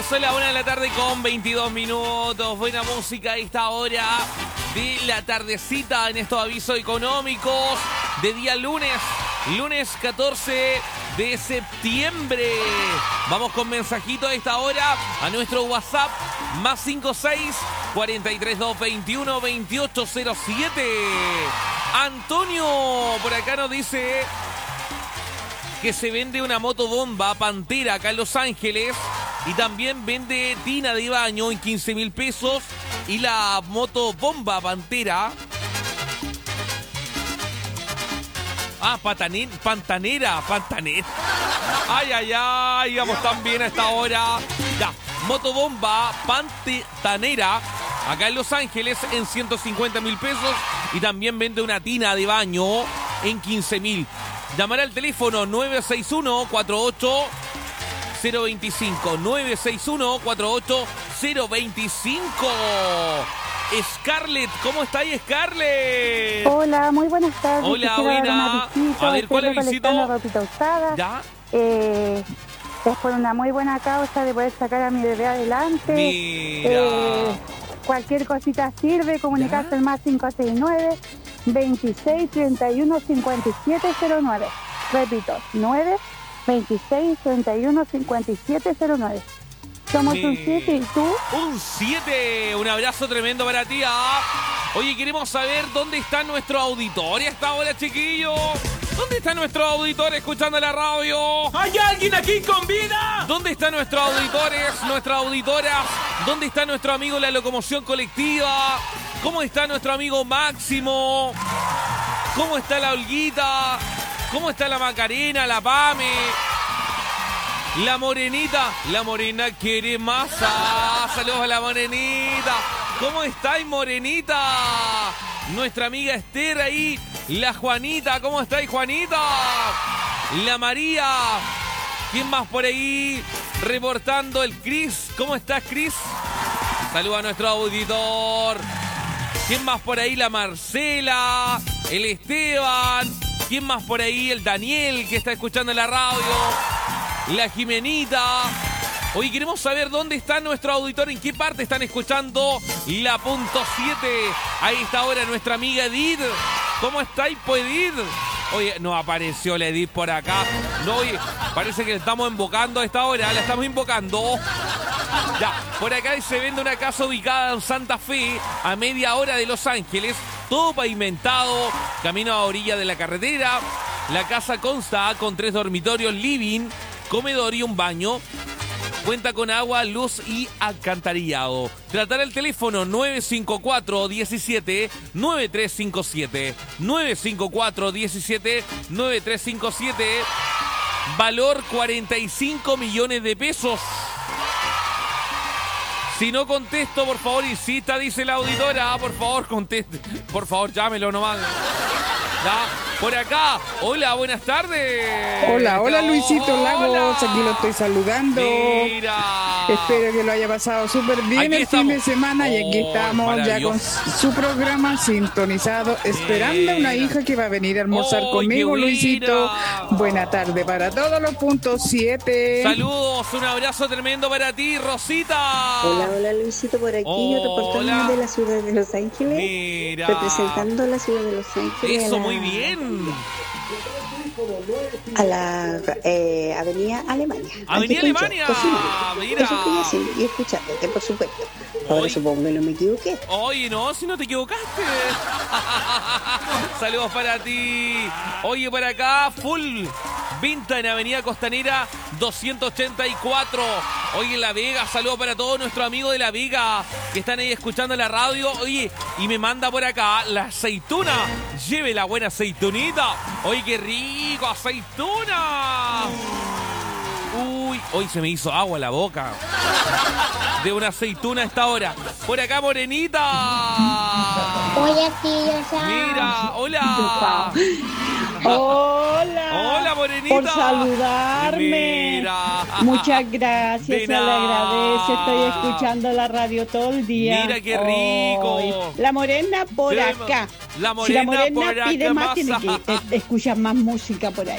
Son la 1 de la tarde con 22 minutos. Buena música a esta hora de la tardecita en estos avisos económicos de día lunes 14 de septiembre. Vamos con mensajito a esta hora a nuestro WhatsApp más 56 43 221 2807. Antonio por acá nos dice que se vende una motobomba Pantera acá en Los Ángeles y también vende tina de baño en 15,000 pesos y la motobomba Pantera. Pantanera. Ay, vamos tan bien a esta hora. Ya, motobomba Pantanera acá en Los Ángeles en 150,000 pesos y también vende una tina de baño en 15,000. Llamará al teléfono 961-48-025. 961-48-025. Scarlett, ¿cómo está ahí, Scarlett? Hola, muy buenas tardes. Hola, buena. A ver, ¿cuál es el visito? Ropita usada. ¿Ya? Es por una muy buena causa de poder sacar a mi bebé adelante. Mira. Cualquier cosita sirve, comunicarse al más 569 26 31 5709. Repito, 9 26 31 5709. Somos un 7 y tú. Un 7. Un abrazo tremendo para ti. Oye, queremos saber dónde está nuestro auditor a esta hora, chiquillos. ¿Dónde está nuestro auditor escuchando la radio? ¿Hay alguien aquí con vida? ¿Dónde están nuestros auditores, nuestras auditoras? ¿Dónde está nuestro amigo la locomoción colectiva? ¿Cómo está nuestro amigo Máximo? ¿Cómo está la Olguita? ¿Cómo está la Macarena, la Pame? La Morenita. La Morena quiere masa. Saludos a la Morenita. ¿Cómo estáis, Morenita? Nuestra amiga Esther ahí. La Juanita. ¿Cómo estáis, Juanita? La María. ¿Quién más por ahí? Reportando el Cris. ¿Cómo estás, Cris? Saludos a nuestro auditor. ¿Quién más por ahí? La Marcela. El Esteban. ¿Quién más por ahí? El Daniel, que está escuchando en la radio. La Jimenita. Hoy queremos saber dónde está nuestro auditor, en qué parte están escuchando la punto 7. Ahí está ahora nuestra amiga Edith. ¿Cómo estáis, pues, Edith? Oye, no apareció la Edith por acá. No, oye, parece que la estamos invocando a esta hora. La estamos invocando. Ya, por acá se vende una casa ubicada en Santa Fe, a media hora de Los Ángeles. Todo pavimentado, camino a orilla de la carretera. La casa consta con 3 dormitorios, living, comedor y un baño. Cuenta con agua, luz y alcantarillado. Tratar el teléfono 954-17-9357. 954-17-9357. Valor 45 millones de pesos. Si no contesto, por favor, insista, dice la auditora. Por favor, conteste. Por favor, llámelo nomás. ¿Ya? Por acá. Hola, buenas tardes. Hola, Luisito Lagos. Aquí lo estoy saludando. Mira. Espero que lo haya pasado súper bien Aquí el estamos. fin de semana. Y aquí estamos ya con su programa sintonizado, esperando a una hija que va a venir a almorzar conmigo, qué Luisito. buena. Buena tarde para todos los puntos 7. Saludos, un abrazo tremendo para ti, Rosita. Hola Luisito, por aquí, Hola. reportando de la ciudad de Los Ángeles, Mira. representando la ciudad de Los Ángeles. Eso, muy bien. A la Avenida Alemania. Avenida Aquí estoy yo, Alemania. cocinando. Mira. Eso estoy haciendo y escuchándote, por supuesto. Ahora Oye. supongo que no me equivoqué. Oye, no, si no te equivocaste. Saludos para ti. Oye, por acá, full venta en Avenida Costanera 284. Oye, en La Vega, saludos para todos nuestros amigos de La Vega que están ahí escuchando la radio. Oye, y me manda por acá la aceituna. Lleve la buena aceitunita. Oye, qué rico, aceituna. Uy, hoy se me hizo agua en la boca de una aceituna a esta hora. Por acá, Morenita. Hola, tío. Mira, hola. Hola. Hola, Morenita. Por saludarme. Mira. Muchas gracias, De se le nada. agradece. Estoy escuchando la radio todo el día. Mira qué rico. Ay, la morena por Sí, acá. la Si la morena morena por pide acá más, tiene más. que escuchar más música por ahí.